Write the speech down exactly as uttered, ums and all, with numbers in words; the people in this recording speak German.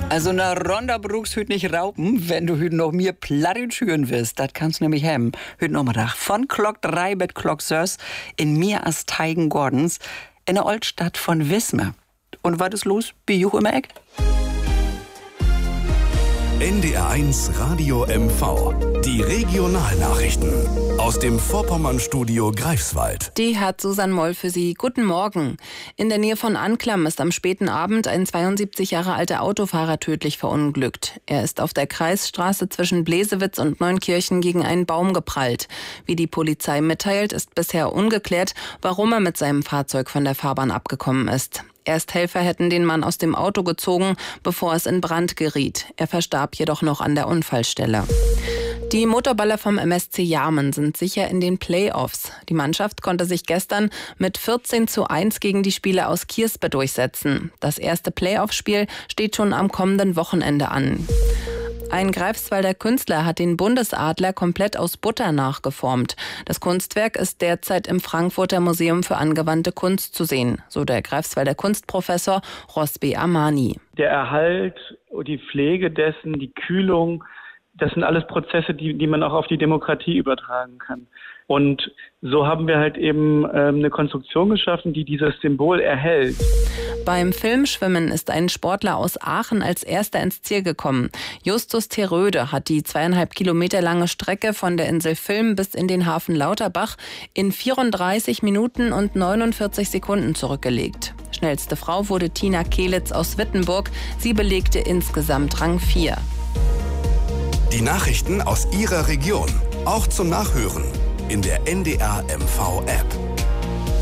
Also na Ronda Brooks hüt nicht raupen, wenn du hüt noch mir Plattdeutsch schüren wirst. Das kannst nämlich hem. Hüt noch mal Dach. Von Glock drei bis Glock sechs in mir as Teigen Gordons in der Altstadt von Wismar. Und was ist los? Bejuch im Eck? N D R eins Radio M V. Die Regionalnachrichten aus dem Vorpommernstudio Greifswald. Die hat Susanne Moll für Sie. Guten Morgen. In der Nähe von Anklam ist am späten Abend ein zweiundsiebzig Jahre alter Autofahrer tödlich verunglückt. Er ist auf der Kreisstraße zwischen Blesewitz und Neunkirchen gegen einen Baum geprallt. Wie die Polizei mitteilt, ist bisher ungeklärt, warum er mit seinem Fahrzeug von der Fahrbahn abgekommen ist. Ersthelfer hätten den Mann aus dem Auto gezogen, bevor es in Brand geriet. Er verstarb jedoch noch an der Unfallstelle. Die Motorballer vom M S C Jarmen sind sicher in den Playoffs. Die Mannschaft konnte sich gestern mit vierzehn zu eins gegen die Spieler aus Kierspe durchsetzen. Das erste Playoff-Spiel steht schon am kommenden Wochenende an. Ein Greifswalder Künstler hat den Bundesadler komplett aus Butter nachgeformt. Das Kunstwerk ist derzeit im Frankfurter Museum für angewandte Kunst zu sehen, so der Greifswalder Kunstprofessor Rosby Amani. Der Erhalt, die Pflege dessen, die Kühlung, das sind alles Prozesse, die, die man auch auf die Demokratie übertragen kann. Und so haben wir halt eben ähm, eine Konstruktion geschaffen, die dieses Symbol erhält. Beim Filmschwimmen ist ein Sportler aus Aachen als erster ins Ziel gekommen. Justus Teröde hat die zweieinhalb Kilometer lange Strecke von der Insel Vilm bis in den Hafen Lauterbach in vierunddreißig Minuten und neunundvierzig Sekunden zurückgelegt. Schnellste Frau wurde Tina Kehlitz aus Wittenburg. Sie belegte insgesamt Rang vier. Die Nachrichten aus Ihrer Region, auch zum Nachhören in der N D R M V App.